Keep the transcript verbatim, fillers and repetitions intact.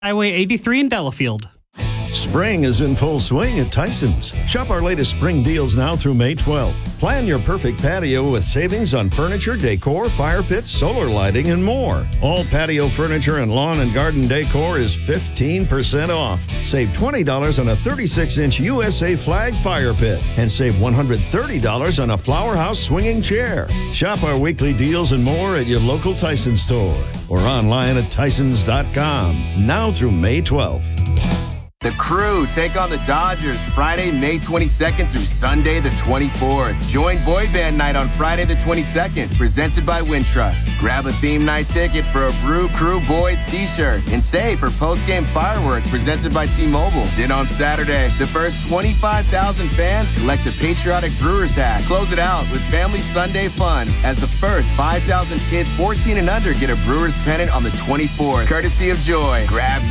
Highway eighty-three in Delafield. Spring is in full swing at Tyson's. Shop our latest spring deals now through May twelfth. Plan your perfect patio with savings on furniture, decor, fire pits, solar lighting, and more. All patio furniture and lawn and garden decor is fifteen percent off. Save twenty dollars on a thirty-six inch U S A flag fire pit and save one hundred thirty dollars on a Flower House swinging chair. Shop our weekly deals and more at your local Tyson store or online at tysons dot com now through May twelfth. The Crew take on the Dodgers Friday, May twenty-second through Sunday, the twenty-fourth. Join Boy Band Night on Friday the twenty-second, presented by Wintrust. Grab a theme night ticket for a Brew Crew Boys t-shirt and stay for post-game fireworks presented by T-Mobile. Then on Saturday, the first twenty-five thousand fans collect a patriotic Brewers hat. Close it out with Family Sunday fun as the first five thousand kids fourteen and under get a Brewers pennant on the twenty-fourth, courtesy of Joy. Grab